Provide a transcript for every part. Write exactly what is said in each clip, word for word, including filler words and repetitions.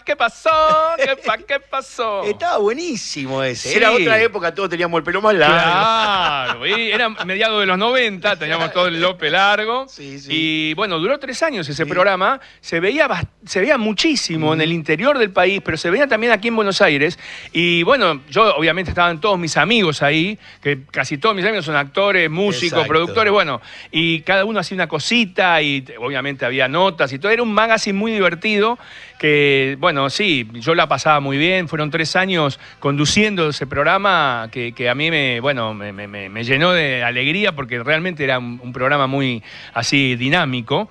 pa' qué pasó? ¿Qué pa' qué pasó? Estaba buenísimo ese. Sí. Era otra época, todos teníamos el pelo más largo. Claro, y era mediados de los noventa, teníamos todo el lope largo. Sí, sí. Y bueno, duró tres años ese Sí. programa. Se veía, bast- se veía muchísimo mm. en el interior del país, pero se veía también aquí en Buenos Aires. Y bueno, yo obviamente estaban todos mis amigos ahí, que casi todos mis amigos son actores, músicos, Exacto. productores, bueno, y cada uno hacía una cosita y obviamente había notas y todo. Era un magazine muy divertido que, bueno, sí, yo la pasaba muy bien. Fueron tres años conduciendo ese programa que, que a mí me, bueno, me, me, me llenó de alegría porque realmente era un, un programa muy así dinámico.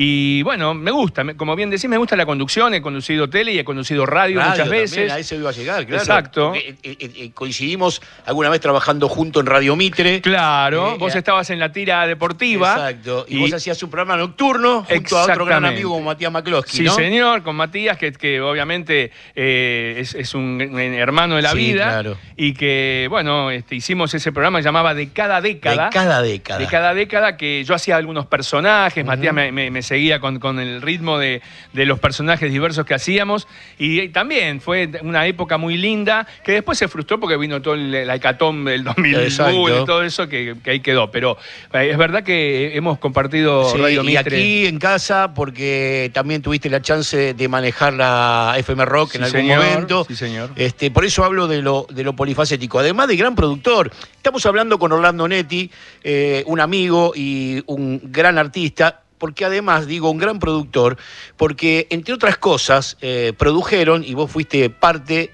Y bueno, me gusta, me- como bien decís, me gusta la conducción. He conducido tele y he conducido radio, Radio muchas también, veces. a eso iba a llegar, claro. Exacto. Porque, eh, eh, eh, coincidimos alguna vez trabajando junto en Radio Mitre. Claro, Eh, vos eh, estabas en la tira deportiva. Exacto. Y, vos hacías un programa nocturno junto a otro gran Exactamente. amigo como Matías McCloskey, Sí, ¿no? señor, con Matías, que, que obviamente eh, es, es un, un hermano de la Sí, vida. claro. Y que, bueno, este, hicimos ese programa que llamaba De Cada Década. De cada década. De cada década, que yo hacía algunos personajes, Matías me, me- me seguía con, con el ritmo de, de los personajes diversos que hacíamos. Y, también fue una época muy linda, que después se frustró porque vino todo el, la hecatombe del dos mil uno Exacto. y todo eso que, que ahí quedó. Pero eh, es verdad que hemos compartido Sí, Radio y Mitre. aquí en casa, porque también tuviste la chance de manejar la F M Rock Sí, en algún señor, momento. sí, señor. Este, por eso hablo de lo, de lo polifacético. Además de gran productor. Estamos hablando con Orlando Netti, eh, un amigo y un gran artista. Porque además, digo, un gran productor, porque entre otras cosas, eh, produjeron, y vos fuiste parte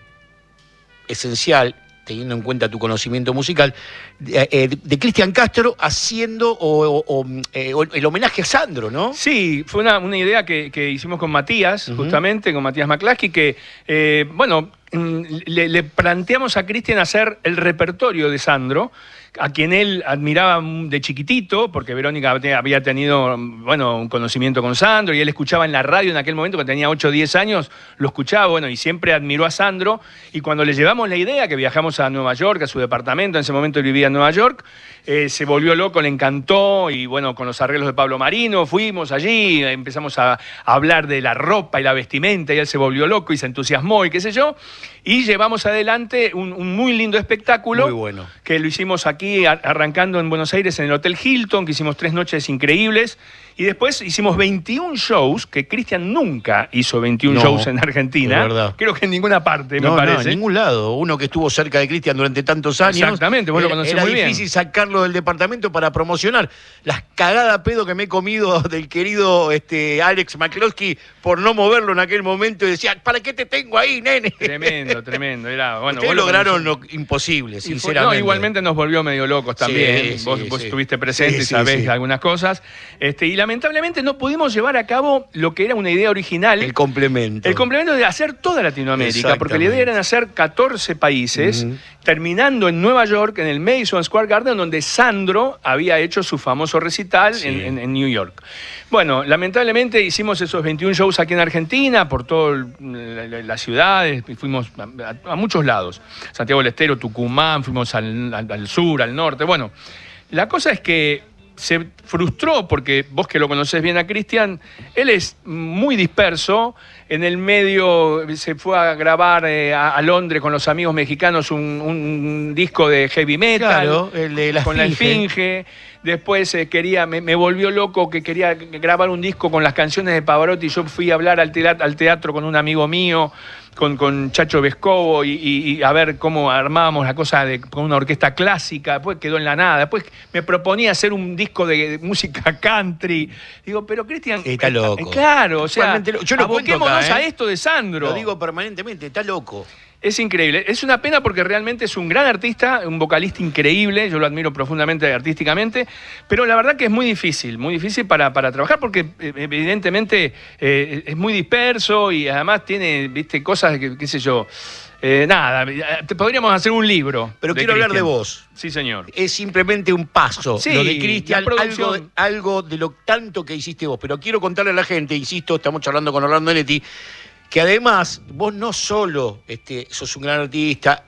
esencial, teniendo en cuenta tu conocimiento musical, de, eh, de Cristian Castro haciendo o, o- o, eh, o el homenaje a Sandro, ¿no? Sí, fue una, una idea que, que hicimos con Matías, Ujú. justamente, con Matías McClaskey, que, eh, bueno, mm, le, le planteamos a Cristian hacer el repertorio de Sandro, a quien él admiraba de chiquitito, porque Verónica te- había tenido, bueno, un conocimiento con Sandro, y él escuchaba en la radio en aquel momento, que tenía ocho o diez años, lo escuchaba, bueno, y siempre admiró a Sandro, y cuando le llevamos la idea, que viajamos a Nueva York, a su departamento, en ese momento él vivía en Nueva York, eh, se volvió loco, le encantó, y bueno, con los arreglos de Pablo Marino, fuimos allí, empezamos a, a hablar de la ropa y la vestimenta, y él se volvió loco y se entusiasmó, y qué sé yo, y llevamos adelante un, un muy lindo espectáculo. Muy bueno. Que lo hicimos aquí, a- arrancando en Buenos Aires, en el Hotel Hilton, que hicimos tres noches increíbles. Y después hicimos veintiún shows, que Cristian nunca hizo veintiún No, shows en Argentina. de verdad. Creo que en ninguna parte, No, me no, parece. en ningún lado. Uno que estuvo cerca de Cristian durante tantos años. Exactamente, vos lo era- conocés era muy bien. difícil sacarlo del departamento para promocionar. Las cagadas pedo que me he comido del querido este, Alex McCloskey por no moverlo en aquel momento y decía, ¿para qué te tengo ahí, nene? Tremendo, tremendo. Era, bueno, Ustedes vos lo lograron conocés. lo imposible, Y fue- sinceramente. no, igualmente nos volvió medio locos también. Sí, vos sí, vos sí. estuviste presente Sí, y sí, sabés sí. algunas cosas. Este, y lamentablemente no pudimos llevar a cabo lo que era una idea original. El complemento. El complemento de hacer toda Latinoamérica, Exactamente. porque la idea era hacer catorce países, Ujú. terminando en Nueva York, en el Madison Square Garden, donde Sandro había hecho su famoso recital Sí. en, en- en New York. Bueno, lamentablemente hicimos esos veintiún shows aquí en Argentina, por todas las ciudades, y fuimos a, a muchos lados. Santiago del Estero, Tucumán, fuimos al, al- al sur, al norte. Bueno, la cosa es que se frustró porque vos que lo conocés bien a Cristian, él es muy disperso. En el medio se fue a grabar eh, a, a Londres con los amigos mexicanos un, un disco de heavy metal. Claro, el de la con la Esfinge. Esfinge. Después eh, quería, me, me volvió loco que quería grabar un disco con las canciones de Pavarotti. Yo fui a hablar al teatro, al teatro con un amigo mío, con, con Chacho Vescovo, y, y- y a ver cómo armábamos la cosa de, con una orquesta clásica. Después quedó en la nada. Después me proponía hacer un disco de, de música country. Digo, pero Cristian... Está eh, loco. Claro, o sea, Totalmente loco. Yo lo cuento acá, aboquémonos ¿eh? a esto de Sandro. Lo digo permanentemente, está loco. Es increíble. Es una pena porque realmente es un gran artista, un vocalista increíble. Yo lo admiro profundamente artísticamente. Pero la verdad que es muy difícil, muy difícil para, para trabajar porque eh, evidentemente eh, es muy disperso y además tiene, viste, cosas que, qué sé yo. eh, nada, te podríamos hacer un libro. Pero de quiero hablar de Cristian. vos. Sí, señor. Es simplemente un paso. Sí, lo de Cristian, la producción. algo, algo de lo tanto que hiciste vos. Pero quiero contarle a la gente, insisto, estamos charlando con Orlando Netti, que además vos no solo este, sos un gran artista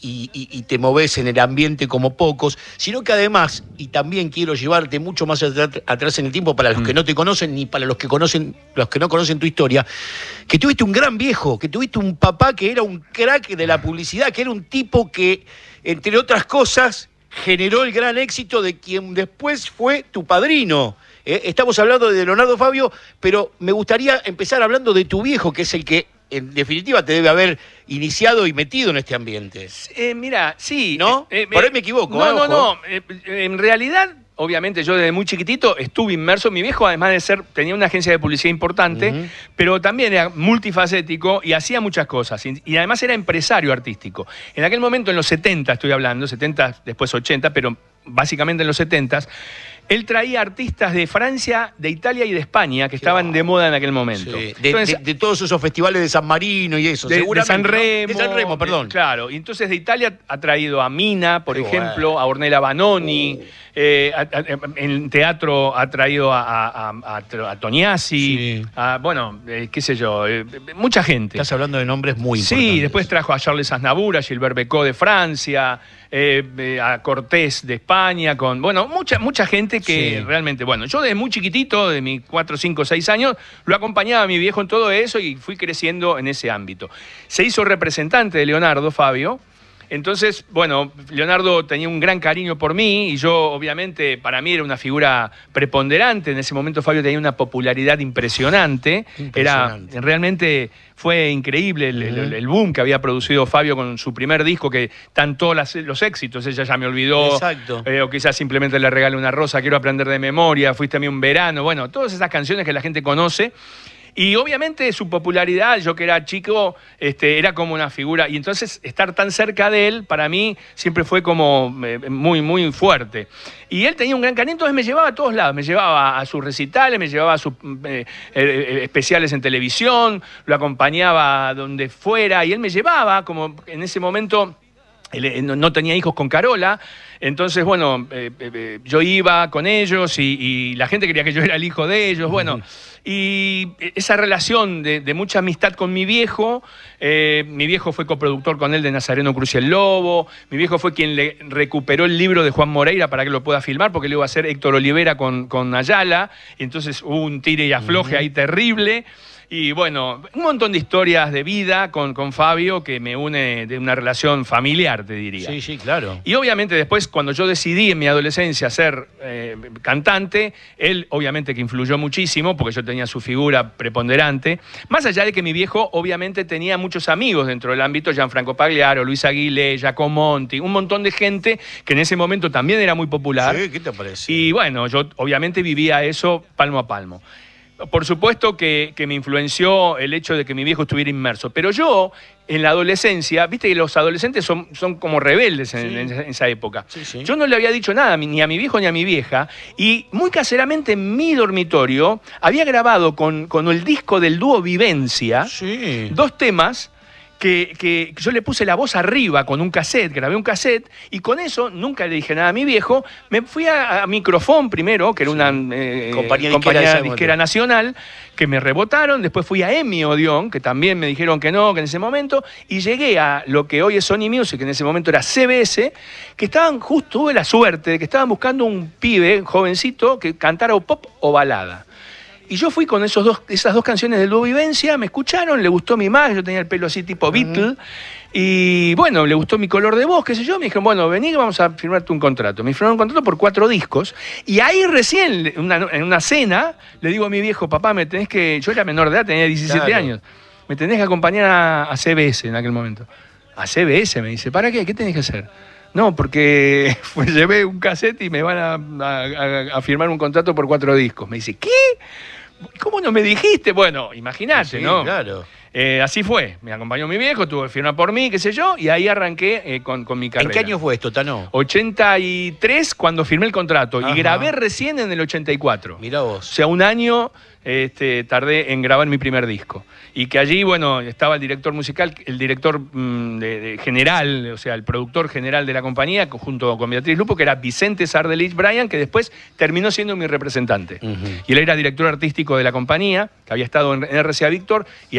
y, y, y te moves en el ambiente como pocos, sino que además, y también quiero llevarte mucho más atrás, atrás en el tiempo para los mm. que no te conocen ni para los que conocen, los que no conocen tu historia, que tuviste un gran viejo, que tuviste un papá que era un crack de la publicidad, que era un tipo que, entre otras cosas, generó el gran éxito de quien después fue tu padrino. Eh, estamos hablando de Leonardo Fabio, pero me gustaría empezar hablando de tu viejo, que es el que en definitiva te debe haber iniciado y metido en este ambiente. Eh, mira, sí. ¿No? Eh, Por eh, ahí me equivoco. No, eh, no, ojo. no. Eh, en realidad, obviamente yo desde muy chiquitito estuve inmerso. Mi viejo, además de ser, tenía una agencia de publicidad importante, uh-huh. pero también era multifacético y hacía muchas cosas. Y, y además era empresario artístico. En aquel momento, en los setenta estoy hablando, setenta, después ochenta, pero básicamente en los setenta, él traía artistas de Francia, de Italia y de España que Qué estaban va. de moda en aquel momento. Sí. De, entonces, de, de todos esos festivales de San Marino y eso. De, de San Remo. ¿no? De San Remo, perdón. De, claro. Y entonces de Italia ha traído a Mina, por Qué ejemplo, bueno. a Ornella Vanoni. Uh. Eh, a, a, en teatro ha traído a, a, a, a Tognazzi. Sí. A, bueno, eh, qué sé yo, eh, mucha gente. Estás hablando de nombres muy importantes. Sí, después trajo a Charles Aznavour, a Gilbert Bécaud de Francia, eh, eh, a Cortés de España, con, bueno, mucha, mucha gente que sí. realmente, bueno, yo desde muy chiquitito, de mis cuatro, cinco, seis años, lo acompañaba a mi viejo en todo eso y fui creciendo en ese ámbito. Se hizo representante de Leonardo Fabio. Entonces, bueno, Leonardo tenía un gran cariño por mí y yo, obviamente, para mí era una figura preponderante. En ese momento Fabio tenía una popularidad impresionante. impresionante. Era, realmente fue increíble el, uh-huh. el, el boom que había producido Fabio con su primer disco, que están todos las, los éxitos. Ella ya me olvidó. Exacto. Eh, o quizás simplemente le regalé una rosa, quiero aprender de memoria, fuiste a mí un verano. Bueno, todas esas canciones que la gente conoce. Y obviamente su popularidad, yo que era chico, este, era como una figura. Y entonces estar tan cerca de él, para mí, siempre fue como eh, muy, muy fuerte. Y él tenía un gran cariño, entonces me llevaba a todos lados. Me llevaba a sus recitales, me llevaba a sus eh, eh, especiales en televisión, lo acompañaba a donde fuera. Y él me llevaba, como en ese momento él no tenía hijos con Carola. Entonces, bueno, eh, eh, yo iba con ellos y, y la gente creía que yo era el hijo de ellos. Bueno, y esa relación de, de mucha amistad con mi viejo, eh, mi viejo fue coproductor con él de Nazareno Cruz y el Lobo, mi viejo fue quien le recuperó el libro de Juan Moreira para que lo pueda filmar, porque le iba a hacer Héctor Olivera con, con Ayala, y entonces hubo un tire y afloje uh-huh. ahí terrible. Y bueno, un montón de historias de vida con, con Fabio que me une de una relación familiar, te diría. Sí, sí, claro. Y obviamente después, cuando yo decidí en mi adolescencia ser eh, cantante, él obviamente que influyó muchísimo, porque yo tenía su figura preponderante. Más allá de que mi viejo obviamente tenía muchos amigos dentro del ámbito, Gianfranco Pagliaro, Luis Aguilé, Giacomo Monti, un montón de gente que en ese momento también era muy popular. Sí, ¿qué te parece? Y bueno, yo obviamente vivía eso palmo a palmo. Por supuesto que, que me influenció el hecho de que mi viejo estuviera inmerso. Pero yo, en la adolescencia, viste que los adolescentes son, son como rebeldes en, sí. en, en esa época. Sí, sí. Yo no le había dicho nada ni a mi viejo ni a mi vieja. Y muy caseramente en mi dormitorio había grabado con, con el disco del dúo Vivencia sí. dos temas. Que, que yo le puse la voz arriba con un cassette, grabé un cassette, y con eso, nunca le dije nada a mi viejo, me fui a, a Microfón primero, que era una eh, compañía, compañía disquera, disquera nacional, que me rebotaron, después fui a EMI Odeón, que también me dijeron que no, que en ese momento, y llegué a lo que hoy es Sony Music, que en ese momento era C B S, que estaban, justo tuve la suerte de que estaban buscando un pibe, jovencito, que cantara o pop o balada. Y yo fui con esos dos, esas dos canciones del dúo Vivencia, me escucharon, le gustó mi imagen, yo tenía el pelo así tipo Beatle, uh-huh. y bueno, le gustó mi color de voz, qué sé yo, me dijeron, bueno, vení que vamos a firmarte un contrato. Me firmaron un contrato por cuatro discos, y ahí recién, una, en una cena, le digo a mi viejo, papá, me tenés que, yo era menor de edad, tenía diecisiete claro. años, me tenés que acompañar a, a C B S en aquel momento. A C B S, me dice, ¿para qué? ¿Qué tenés que hacer? No, porque pues, llevé un cassette y me van a, a, a firmar un contrato por cuatro discos. Me dice, ¿qué? ¿Cómo no me dijiste? Bueno, imagínate, sí, ¿no? Claro. Eh, así fue. Me acompañó mi viejo, tuvo que firmar por mí, qué sé yo, y ahí arranqué eh, con, con mi carrera. ¿En qué año fue esto, Tano? ochenta y tres, cuando firmé el contrato. Ajá. Y grabé recién en el ochenta y cuatro. Mirá vos. O sea, un año este, tardé en grabar mi primer disco. Y que allí, bueno, estaba el director musical, el director mmm, de, de general, o sea, el productor general de la compañía, junto con Beatriz Lupo, que era Vicente Sardelich Bryan, que después terminó siendo mi representante. Uh-huh. Y él era director artístico de la compañía, que había estado en R C A Víctor y había pasado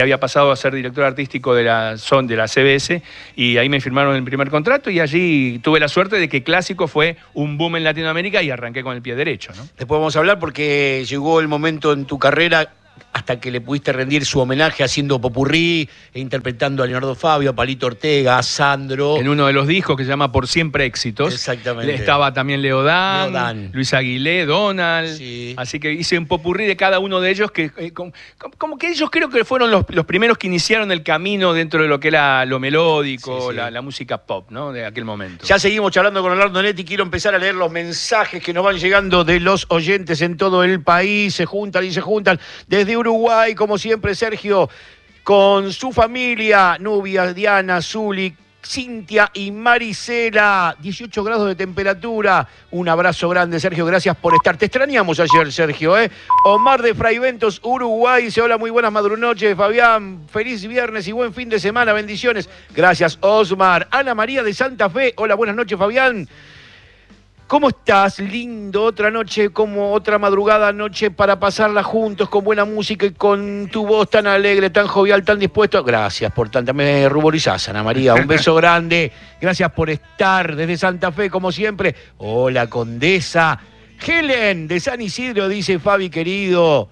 pasado a ser director artístico de la, son, de la C B S, y ahí me firmaron el primer contrato, y allí tuve la suerte de que Clásico fue un boom en Latinoamérica y arranqué con el pie derecho, ¿no? Después vamos a hablar porque llegó el momento en tu carrera hasta que le pudiste rendir su homenaje haciendo popurrí e interpretando a Leonardo Fabio, a Palito Ortega, a Sandro. En uno de los discos que se llama Por Siempre Éxitos. Exactamente. Estaba también Leodán, Leodán. Luis Aguilé, Donald. Sí. Así que hice un popurrí de cada uno de ellos, que eh, como, como que ellos creo que fueron los, los primeros que iniciaron el camino dentro de lo que era lo melódico, Sí, sí. La, la música pop, ¿no? De aquel momento. Ya seguimos charlando con Orlando Netti. Quiero empezar a leer los mensajes que nos van llegando de los oyentes en todo el país. Se juntan y se juntan. Desde Uruguay, como siempre, Sergio, con su familia, Nubia, Diana, Zuli, Cintia y Marisela. dieciocho grados de temperatura. Un abrazo grande, Sergio. Gracias por estar. Te extrañamos ayer, Sergio, ¿eh? Omar de Fraiventos, Uruguay. Dice, hola, muy buenas madrunoches, Fabián. Feliz viernes y buen fin de semana. Bendiciones. Gracias, Osmar. Ana María de Santa Fe. Hola, buenas noches, Fabián. ¿Cómo estás? Lindo, otra noche, como otra madrugada noche para pasarla juntos con buena música y con tu voz tan alegre, tan jovial, tan dispuesto. Gracias por tanta, me ruborizás, Ana María. Un beso grande. Gracias por estar desde Santa Fe, como siempre. Hola, Condesa. Helen de San Isidro, dice Fabi, querido.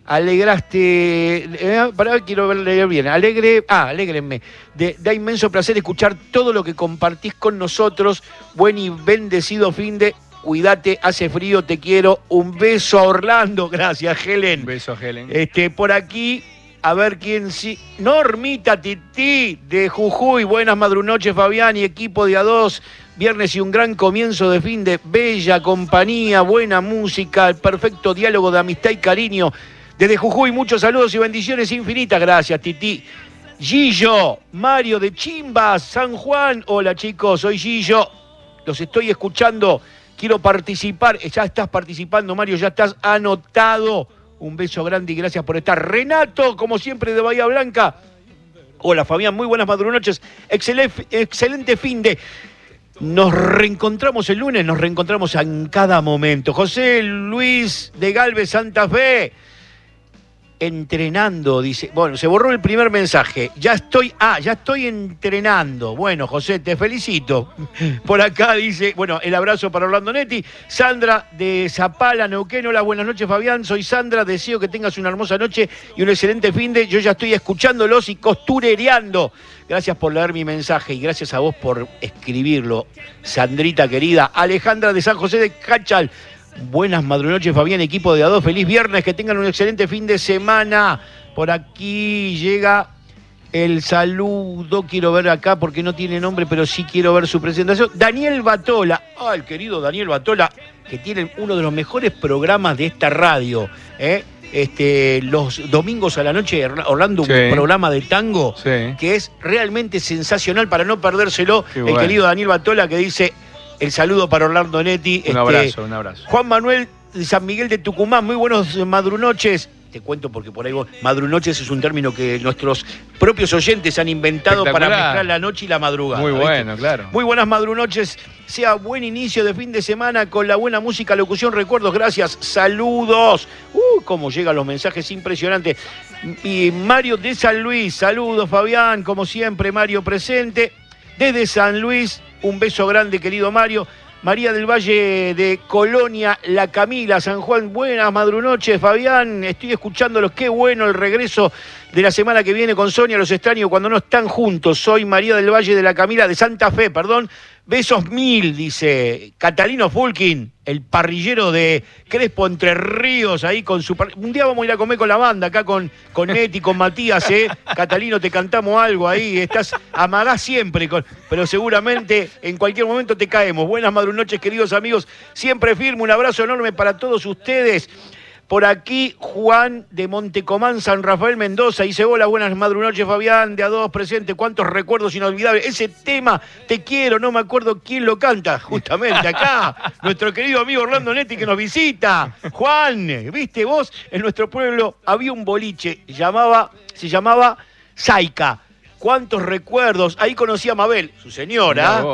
Alegraste, eh, para ver, quiero ver, leer bien, alegre, ah, alégrenme, de, da inmenso placer escuchar todo lo que compartís con nosotros, buen y bendecido fin de, cuídate, hace frío, te quiero, un beso a Orlando, gracias Helen. Un beso, Helen. Este, por aquí, a ver quién sí, Normita Tití de Jujuy, buenas madrunoches Fabián y equipo de A dos, viernes y un gran comienzo de fin de, bella compañía, buena música, el perfecto diálogo de amistad y cariño. Desde Jujuy, muchos saludos y bendiciones infinitas. Gracias, Titi. Gillo, Mario de Chimbas, San Juan. Hola, chicos, soy Gillo. Los estoy escuchando. Quiero participar. Ya estás participando, Mario, ya estás anotado. Un beso grande y gracias por estar. Renato, como siempre, de Bahía Blanca. Hola, Fabián, muy buenas madrunoches. Excelente, excelente fin de... Nos reencontramos el lunes, nos reencontramos en cada momento. José Luis de Galvez, Santa Fe. Entrenando, dice. Bueno, se borró el primer mensaje. Ya estoy, ah, ya estoy entrenando. Bueno, José, te felicito. Por acá dice, bueno, el abrazo para Orlando Netti. Sandra de Zapala, Neuquén. Hola, buenas noches, Fabián. Soy Sandra. Deseo que tengas una hermosa noche y un excelente fin de. Yo ya estoy escuchándolos y costurereando. Gracias por leer mi mensaje y gracias a vos por escribirlo, Sandrita querida. Alejandra de San José de Cachal. Buenas madrunoches, Fabián, equipo de A dos. Feliz viernes, que tengan un excelente fin de semana. Por aquí llega el saludo. Quiero ver acá porque no tiene nombre, pero sí quiero ver su presentación. Daniel Batola. Ah, el querido Daniel Batola, que tiene uno de los mejores programas de esta radio. ¿eh? Este, los domingos a la noche, Orlando, sí. Un programa de tango sí. Que es realmente sensacional para no perdérselo. Qué el bueno. Querido Daniel Batola, que dice... El saludo para Orlando Netti. Un este, abrazo, un abrazo. Juan Manuel de San Miguel de Tucumán, muy buenos madrunoches. Te cuento porque por ahí vos, madrunoches es un término que nuestros propios oyentes han inventado para mezclar la noche y la madrugada. Muy ¿viste? Bueno, claro. Muy buenas madrunoches. Sea buen inicio de fin de semana con la buena música, locución, recuerdos. Gracias. Saludos. Uh, cómo llegan los mensajes, impresionante. Y Mario de San Luis. Saludos, Fabián. Como siempre, Mario presente. Desde San Luis, un beso grande, querido Mario. María del Valle de Colonia, La Camila, San Juan. Buenas madrunoches, Fabián. Estoy escuchándolos. Qué bueno el regreso de la semana que viene con Sonia. Los extraño cuando no están juntos. Soy María del Valle de La Camila, de Santa Fe, perdón. Besos mil, dice Catalino Fulkin, el parrillero de Crespo Entre Ríos, ahí con su... Par... Un día vamos a ir a comer con la banda, acá con, con Neti, con Matías, ¿eh? Catalino, te cantamos algo ahí, estás amagás siempre, con... pero seguramente en cualquier momento te caemos. Buenas madrunoches, queridos amigos, siempre firme, un abrazo enorme para todos ustedes. Por aquí, Juan de Montecomán, San Rafael, Mendoza. Dice, hola, buenas madrunoches, Fabián, de A dos presente. Cuántos recuerdos inolvidables. Ese tema, Te quiero, no me acuerdo quién lo canta. Justamente acá, nuestro querido amigo Orlando Netti que nos visita. Juan, viste vos, en nuestro pueblo había un boliche, llamaba, se llamaba Saica. Cuántos recuerdos. Ahí conocí a Mabel, su señora.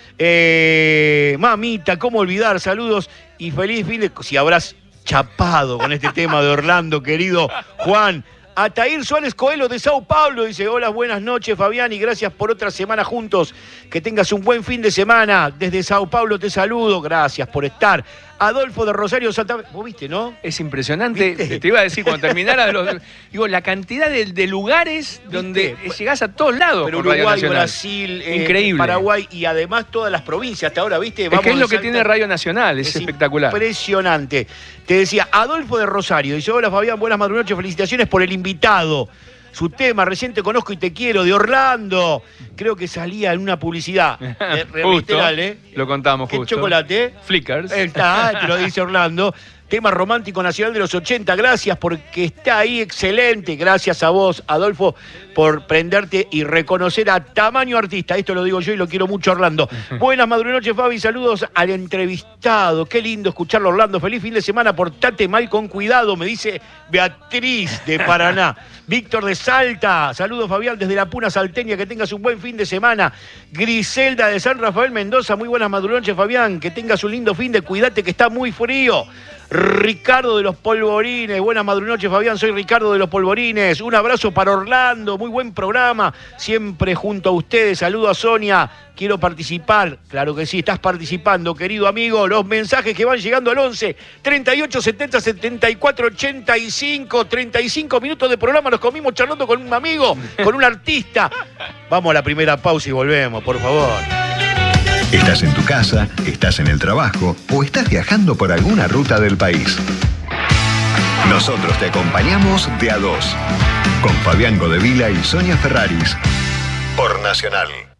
Eh, mamita, cómo olvidar. Saludos y feliz fin de... Si habrás... chapado con este tema de Orlando, querido Juan. Atair Suárez Coelho de Sao Paulo dice, hola, buenas noches, Fabián, y gracias por otra semana juntos. Que tengas un buen fin de semana. Desde Sao Paulo te saludo. Gracias por estar. Adolfo de Rosario Santa Fe. ¿Vos viste, no? Es impresionante. ¿Viste? Te iba a decir, cuando terminara, los, digo, la cantidad de, de lugares donde ¿Viste? llegás a todos lados. Pero por Radio Uruguay, Nacional. Brasil, eh, Increíble. Paraguay y además todas las provincias. Hasta ahora, ¿viste? Es que es lo que de tiene Salta. Radio Nacional, es, Es espectacular. Impresionante. Te decía, Adolfo de Rosario dice, hola Fabián, buenas madrugadas, felicitaciones por el invitado. Su tema, recién te conozco y te quiero, de Orlando. Creo que salía en una publicidad. Eh, Justo, literal, ¿eh? lo contamos ¿Qué justo. chocolate? Flickers. Está, te lo dice Orlando. Tema romántico nacional de los ochenta. Gracias porque está ahí, excelente. Gracias a vos, Adolfo, por prenderte y reconocer a tamaño artista. Esto lo digo yo y lo quiero mucho, Orlando. Buenas madrunoches, Fabi. Saludos al entrevistado. Qué lindo escucharlo, Orlando. Feliz fin de semana. Portate mal con cuidado, me dice Beatriz de Paraná. Víctor de Salta. Saludos, Fabián, desde la Puna Salteña. Que tengas un buen fin de semana. Griselda de San Rafael Mendoza. Muy buenas madrunoches, Fabián. Que tengas un lindo fin de cuídate que está muy frío. Ricardo de los Polvorines, buenas madrunoches, Fabián, soy Ricardo de los Polvorines, un abrazo para Orlando, muy buen programa, siempre junto a ustedes, saludo a Sonia, quiero participar, claro que sí, estás participando, querido amigo, los mensajes que van llegando al once, treinta y ocho, setenta, setenta y cuatro, ochenta y cinco, treinta y cinco minutos de programa, nos comimos charlando con un amigo, con un artista, vamos a la primera pausa y volvemos, por favor. Estás en tu casa, estás en el trabajo o estás viajando por alguna ruta del país. Nosotros te acompañamos de a dos, con Fabián Godevila y Sonia Ferraris, por Nacional.